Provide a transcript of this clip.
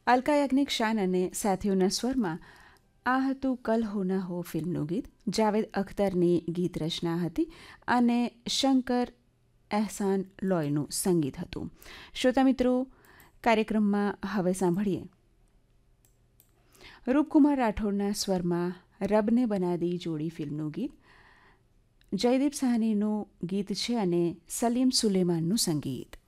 અલકા યાજ્ઞિક શાન અને સાથીઓના સ્વરમાં આ હતું કલ હો ના હો ફિલ્મનું ગીત. જાવેદ અખ્તરની ગીત રચના હતી અને શંકર એહસાન લોયનું સંગીત હતું. શ્રોતા મિત્રો, કાર્યક્રમમાં હવે સાંભળીએ રૂપકુમાર રાઠોડના સ્વરમાં રબને બના દી જોડી ફિલ્મનું ગીત. જયદીપ સાહનીનું ગીત છે અને સલીમ સુલેમાનનું સંગીત.